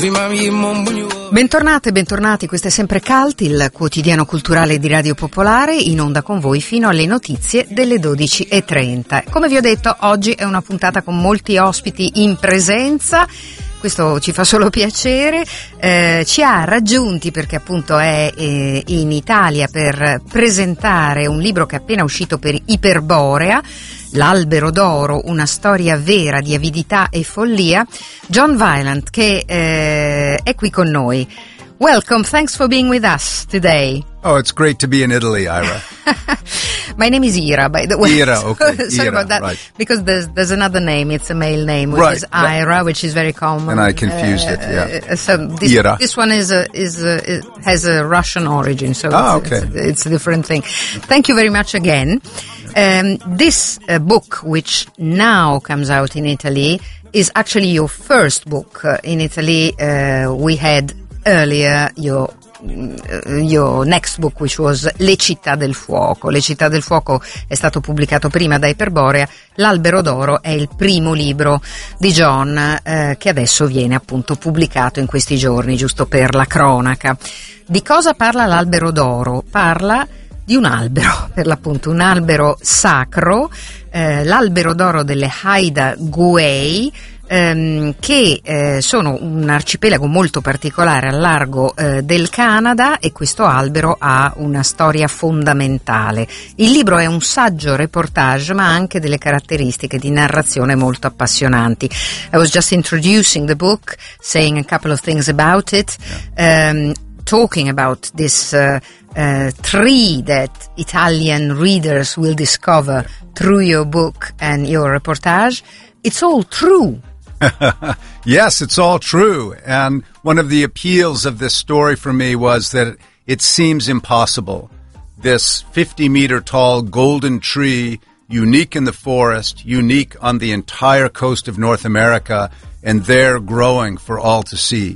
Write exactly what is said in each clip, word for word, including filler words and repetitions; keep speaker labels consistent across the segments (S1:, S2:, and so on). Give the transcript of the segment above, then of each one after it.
S1: Bentornate, bentornati, questo è sempre Cult, il quotidiano culturale di Radio Popolare, in onda con voi fino alle notizie delle dodici e trenta. Come vi ho detto, oggi è una puntata con molti ospiti in presenza. Questo ci fa solo piacere, eh, ci ha raggiunti perché appunto è eh, in Italia per presentare un libro che è appena uscito per Iperborea, L'Albero d'Oro, una storia vera di avidità e follia, John Weiland, che eh, è qui con noi. Welcome, thanks for being with us today.
S2: Oh, it's great to be in Italy, Ira.
S1: My name is Ira, by the way.
S2: Ira, okay.
S1: Sorry
S2: Ira,
S1: about that,
S2: right.
S1: Because there's there's another name. It's a male name, which
S2: right,
S1: is Ira,
S2: right.
S1: which is very common.
S2: And I confused
S1: uh,
S2: it. Yeah.
S1: Uh, so this,
S2: Ira.
S1: this one is a, is a, is has a Russian origin, so
S2: ah,
S1: it's,
S2: okay.
S1: it's, a, it's a different thing. Thank you very much again. Um, this uh, book, which now comes out in Italy, is actually your first book uh, in Italy. Uh, we had earlier your your next book, which was Le città del fuoco. Le città del fuoco è stato pubblicato prima da Iperborea. L'Albero d'Oro è il primo libro di John eh, che adesso viene appunto pubblicato in questi giorni, giusto per la cronaca. Di cosa parla l'Albero d'Oro? Parla di un albero, per l'appunto un albero sacro, eh, l'Albero d'Oro delle Haida Gwaii, ehm, che eh, sono un arcipelago molto particolare al largo eh, del Canada, e questo albero ha una storia fondamentale. Il libro è un saggio reportage, ma anche delle caratteristiche di narrazione molto appassionanti. I was just introducing the book, saying a couple of things about it, yeah. um, talking about this uh, uh, tree that Italian readers will discover through your book and your reportage. It's all true.
S2: Yes, it's all true. And one of the appeals of this story for me was that it seems impossible. This fifty meter tall golden tree, unique in the forest, unique on the entire coast of North America, and there growing for all to see.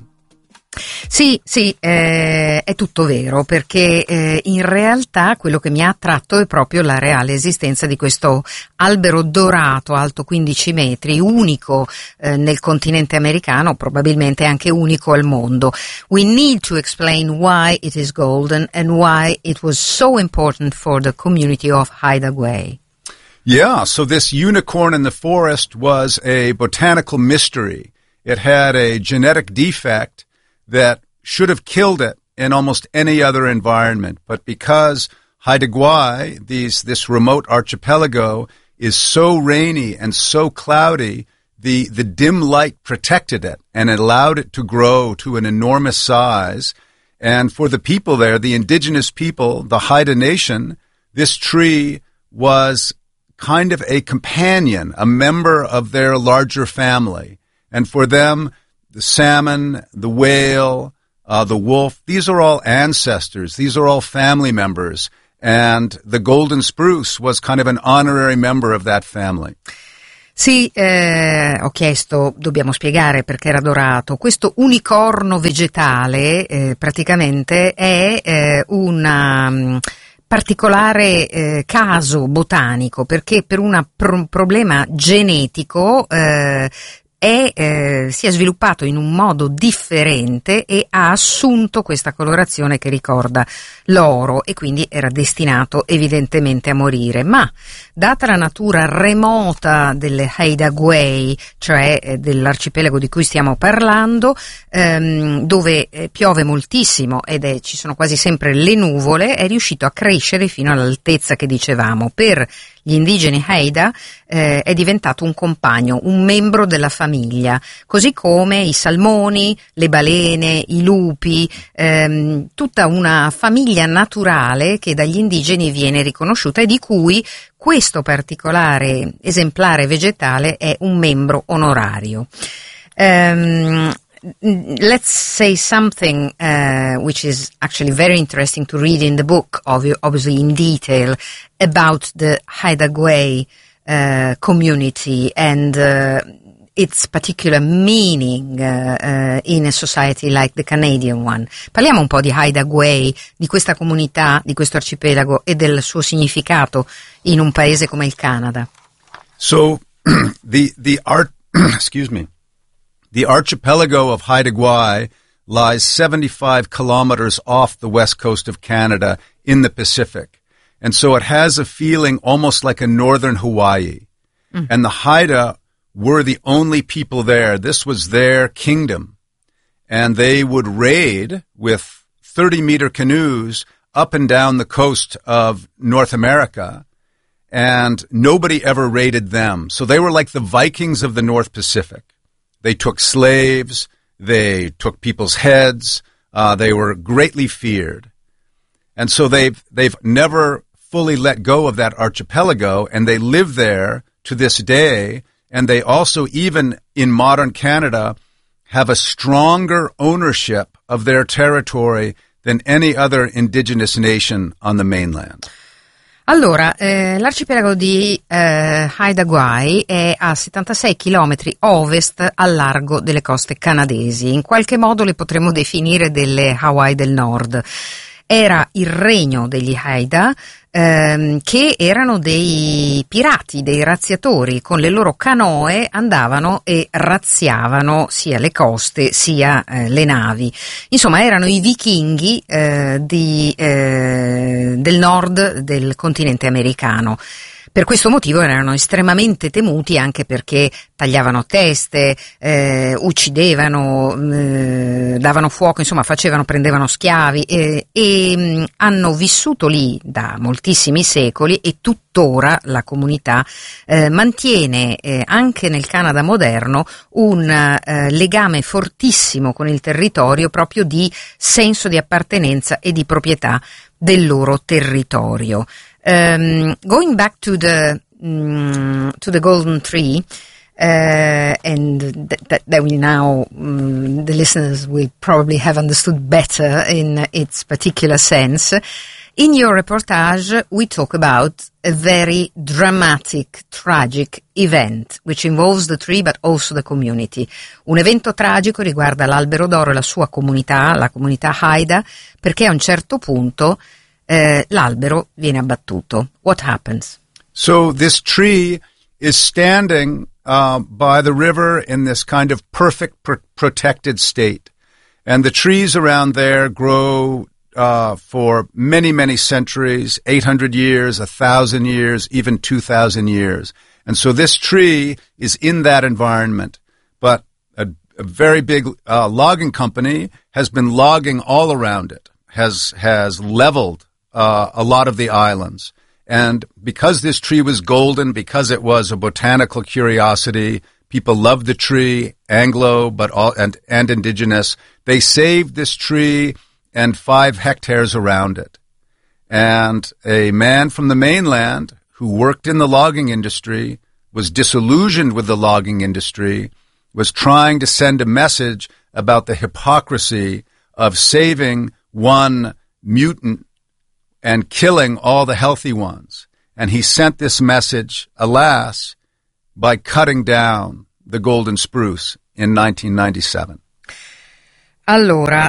S1: Sì, sì, eh, è tutto vero, perché eh, in realtà quello che mi ha attratto è proprio la reale esistenza di questo albero dorato alto quindici metri, unico eh, nel continente americano, probabilmente anche unico al mondo. We need to explain why it is golden and why it was so important for the community of Haida Gwaii.
S2: Yeah, so this unicorn in the forest was a botanical mystery. It had a genetic defect that should have killed it in almost any other environment. But because Haida Gwaii, these, this remote archipelago, is so rainy and so cloudy, the, the dim light protected it and it allowed it to grow to an enormous size. And for the people there, the indigenous people, the Haida Nation, this tree was kind of a companion, a member of their larger family. And for them, the salmon, the whale, uh, the wolf, these are all ancestors. These are all family members. And the golden spruce was kind of an honorary member of that family.
S1: Sì, eh, ho chiesto, dobbiamo spiegare perché era dorato. Questo unicorno vegetale eh, praticamente è eh, una um, particolare eh, caso botanico, perché per un pro- problema genetico eh, È, eh, si è sviluppato in un modo differente e ha assunto questa colorazione che ricorda l'oro, e quindi era destinato evidentemente a morire. Ma data la natura remota delle Haida Gwaii, cioè eh, dell'arcipelago di cui stiamo parlando, ehm, dove eh, piove moltissimo ed è, ci sono quasi sempre le nuvole, è riuscito a crescere fino all'altezza che dicevamo. Per gli indigeni Haida eh, è diventato un compagno, un membro della famiglia, così come i salmoni, le balene, i lupi, ehm, tutta una famiglia naturale che dagli indigeni viene riconosciuta e di cui questo particolare esemplare vegetale è un membro onorario. Um, Let's say something uh, which is actually very interesting to read in the book, obviously in detail, about the Haida Gwaii uh, community and uh, its particular meaning uh, uh, in a society like the Canadian one. Parliamo un po' di Haida Gwaii, di questa comunità, di questo arcipelago e del suo significato in un paese come il Canada.
S2: So the the art excuse me. The archipelago of Haida Gwaii lies seventy-five kilometers off the west coast of Canada in the Pacific. And so it has a feeling almost like a northern Hawaii. Mm. And the Haida were the only people there. This was their kingdom. And they would raid with thirty-meter canoes up and down the coast of North America. And nobody ever raided them. So they were like the Vikings of the North Pacific. They took slaves. They took people's heads. Uh, they were greatly feared. And so they've, they've never fully let go of that archipelago, and they live there to this day. And they also, even in modern Canada, have a stronger ownership of their territory than any other indigenous nation on the mainland.
S1: Allora, eh, l'arcipelago di eh, Haida Gwaii è a settantasei chilometri ovest al largo delle coste canadesi. In qualche modo le potremmo definire delle Hawaii del Nord. Era il regno degli Haida, ehm, che erano dei pirati, dei razziatori. Con le loro canoe andavano e razziavano sia le coste sia eh, le navi. Insomma, erano i vichinghi eh, di, eh, del nord del continente americano. Per questo motivo erano estremamente temuti, anche perché tagliavano teste, eh, uccidevano, eh, davano fuoco, insomma facevano, prendevano schiavi eh, e mh, hanno vissuto lì da moltissimi secoli, e tuttora la comunità eh, mantiene eh, anche nel Canada moderno un eh, legame fortissimo con il territorio, proprio di senso di appartenenza e di proprietà del loro territorio. Um, going back to the um, to the golden tree, uh, and th- that, that we now um, the listeners will probably have understood better in its particular sense. In your reportage, we talk about a very dramatic, tragic event, which involves the tree but also the community. Un evento tragico riguarda l'albero d'oro e la sua comunità, la comunità Haida, perché a un certo punto Eh, l'albero viene abbattuto. What happens?
S2: So this tree is standing uh, by the river in this kind of perfect pr- protected state. And the trees around there grow uh, for many, many centuries, eight hundred years, one thousand years, even two thousand years. And so this tree is in that environment. But a, a very big uh, logging company has been logging all around it, has has leveled Uh, a lot of the islands. And because this tree was golden, because it was a botanical curiosity, people loved the tree, Anglo but all, and, and indigenous, they saved this tree and five hectares around it. And a man from the mainland who worked in the logging industry, was disillusioned with the logging industry, was trying to send a message about the hypocrisy of saving one mutant and killing all the healthy ones. And he sent this message, alas, by cutting down the golden spruce in nineteen ninety-seven.
S1: Allora,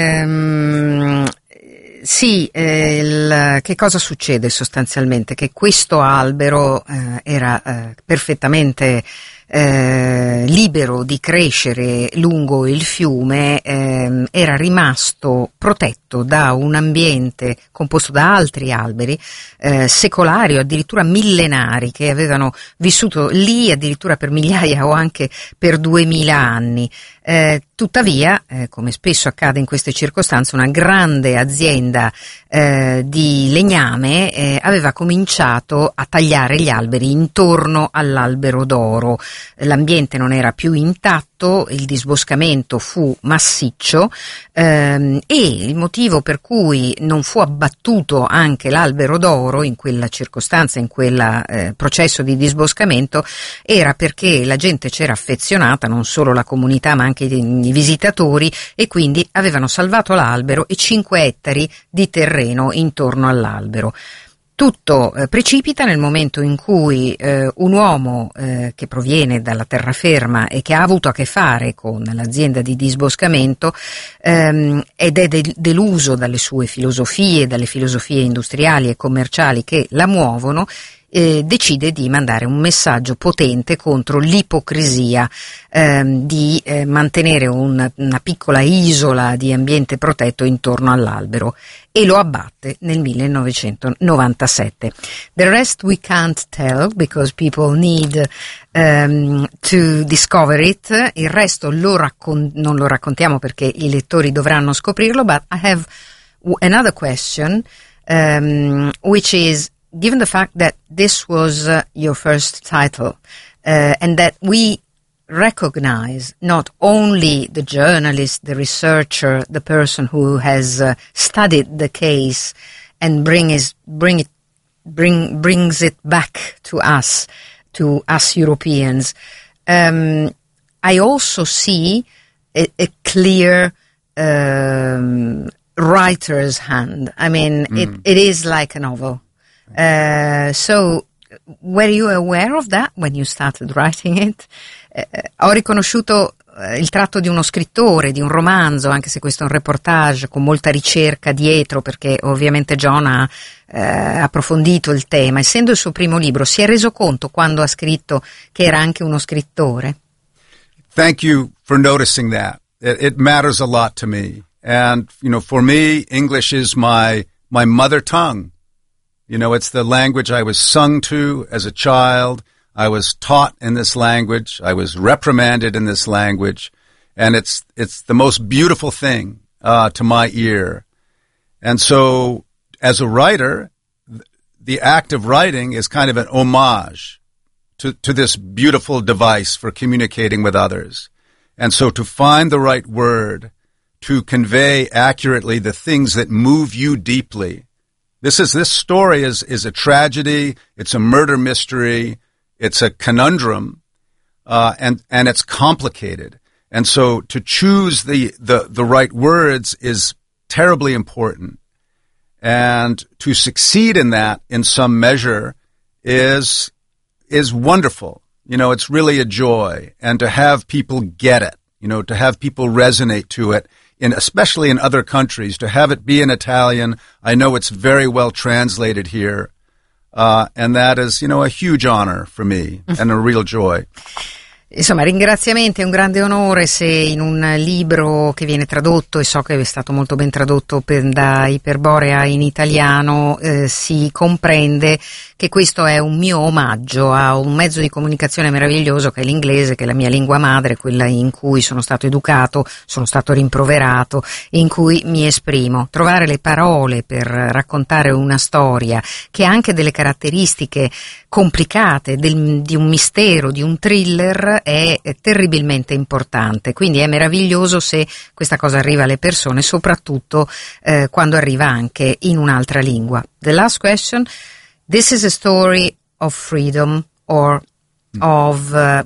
S1: ehm, sì, eh, il, che cosa succede sostanzialmente? Che questo albero eh, era eh, perfettamente Eh, libero di crescere lungo il fiume, eh, era rimasto protetto da un ambiente composto da altri alberi eh, secolari o addirittura millenari, che avevano vissuto lì addirittura per migliaia o anche per duemila anni. Eh, tuttavia, eh, come spesso accade in queste circostanze, una grande azienda eh, di legname eh, aveva cominciato a tagliare gli alberi intorno all'albero d'oro. L'ambiente non era più intatto, il disboscamento fu massiccio ehm, e il motivo per cui non fu abbattuto anche l'albero d'oro in quella circostanza, in quel eh, processo di disboscamento, era perché la gente c'era affezionata, non solo la comunità ma anche i, i visitatori, e quindi avevano salvato l'albero e cinque ettari di terreno intorno all'albero. Tutto eh, precipita nel momento in cui eh, un uomo eh, che proviene dalla terraferma e che ha avuto a che fare con l'azienda di disboscamento ehm, ed è de- deluso dalle sue filosofie, dalle filosofie industriali e commerciali che la muovono, eh, decide di mandare un messaggio potente contro l'ipocrisia ehm, di eh, mantenere un, una piccola isola di ambiente protetto intorno all'albero, e lo abbatte nel millenovecentonovantasette. The rest we can't tell because people need um, to discover it. Il resto lo raccon- non lo raccontiamo perché i lettori dovranno scoprirlo, but I have w- another question, um, which is, given the fact that this was uh, your first title, uh, and that we recognize not only the journalist, the researcher, the person who has uh, studied the case and bring is, bring it, bring, brings it back to us, to us Europeans. Um, I also see a, a clear um, writer's hand. I mean, mm. it, it is like a novel. Uh, so, were you aware of that when you started writing it? Eh, ho riconosciuto eh, il tratto di uno scrittore, di un romanzo, anche se questo è un reportage con molta ricerca dietro, perché ovviamente John ha eh, approfondito il tema. Essendo il suo primo libro, si è reso conto quando ha scritto che era anche uno scrittore?
S2: Thank you for noticing that. It, it matters a lot to me. And, you know, for me, English is my, my mother tongue. You know, it's the language I was sung to as a child. I was taught in this language. I was reprimanded in this language. And it's, it's the most beautiful thing, uh, to my ear. And so, as a writer, the act of writing is kind of an homage to, to this beautiful device for communicating with others. And so to find the right word to convey accurately the things that move you deeply. This is, this story is, is a tragedy. It's a murder mystery. It's a conundrum, uh, and, and it's complicated. And so to choose the, the, the right words is terribly important. And to succeed in that in some measure is, is wonderful. You know, it's really a joy. And to have people get it, you know, to have people resonate to it, in, especially in other countries, to have it be in Italian. I know it's very well translated here. Uh, and that is, you know, a huge honor for me and a real joy.
S1: Insomma, ringraziamenti, è un grande onore se in un libro che viene tradotto, e so che è stato molto ben tradotto per, da Iperborea in italiano, eh, si comprende che questo è un mio omaggio a un mezzo di comunicazione meraviglioso che è l'inglese, che è la mia lingua madre, quella in cui sono stato educato, sono stato rimproverato, in cui mi esprimo. Trovare le parole per raccontare una storia che ha anche delle caratteristiche complicate, del, di un mistero, di un thriller, è terribilmente importante, quindi è meraviglioso se questa cosa arriva alle persone, soprattutto eh, quando arriva anche in un'altra lingua. The last question, this is a story of freedom or of uh,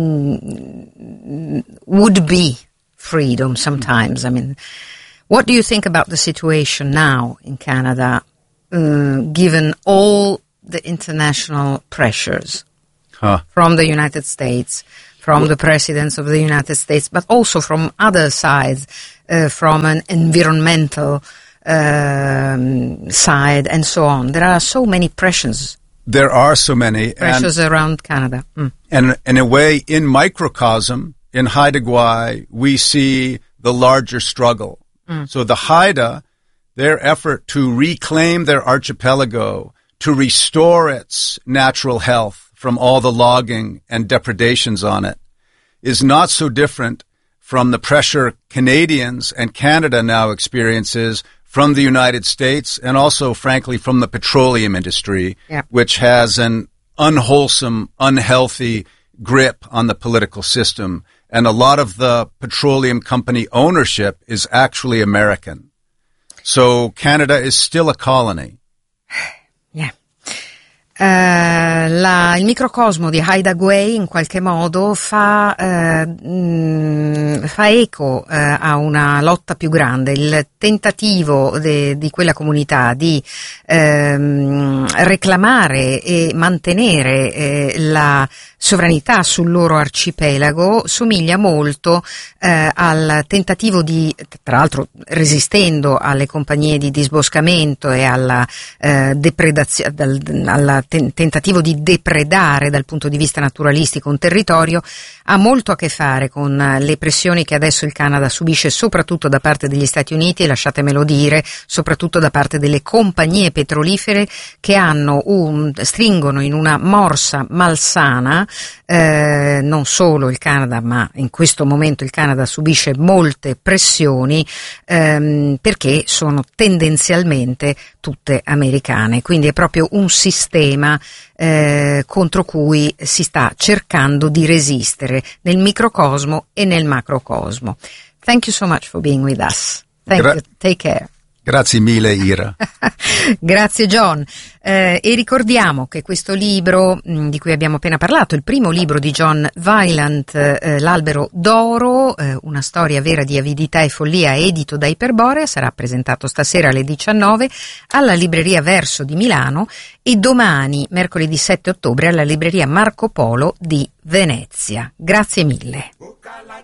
S1: would be freedom sometimes. I mean, what do you think about the situation now in Canada, uh, given all the international pressures? Huh. From the United States, from the presidents of the United States, but also from other sides, uh, from an environmental um, side and so on. There are so many pressures.
S2: There are so many.
S1: Pressures and, around Canada. Mm.
S2: And in a way, in microcosm, in Haida Gwaii, we see the larger struggle. Mm. So the Haida, their effort to reclaim their archipelago, to restore its natural health from all the logging and depredations on it, is not so different from the pressure Canadians and Canada now experiences from the United States and also, frankly, from the petroleum industry, yeah. which has an unwholesome, unhealthy grip on the political system. And a lot of the petroleum company ownership is actually American. So Canada is still a colony.
S1: Yeah. Uh, la, il microcosmo di Haida Gwaii in qualche modo fa, uh, mh, fa eco uh, a una lotta più grande, il tentativo de, di quella comunità di uh, reclamare e mantenere eh, la sovranità sul loro arcipelago somiglia molto eh, al tentativo di, tra l'altro resistendo alle compagnie di disboscamento e alla eh, depredazione, alla ten- tentativo di depredare dal punto di vista naturalistico un territorio, ha molto a che fare con le pressioni che adesso il Canada subisce soprattutto da parte degli Stati Uniti, e lasciatemelo dire, soprattutto da parte delle compagnie petrolifere che hanno un, stringono in una morsa malsana eh, non solo il Canada, ma in questo momento il Canada subisce molte pressioni ehm, perché sono tendenzialmente tutte americane, quindi è proprio un sistema eh, contro cui si sta cercando di resistere nel microcosmo e nel macrocosmo. Thank you so much for being with us. Thank
S2: Gra-
S1: you. Take care.
S2: Grazie mille, Ira.
S1: Grazie John. Eh, e ricordiamo che questo libro mh, di cui abbiamo appena parlato, il primo libro di John Weiland, eh, L'albero d'oro, eh, una storia vera di avidità e follia, edito da Iperborea, sarà presentato stasera alle diciannove alla libreria Verso di Milano e domani, mercoledì sette ottobre, alla libreria Marco Polo di Venezia. Grazie mille.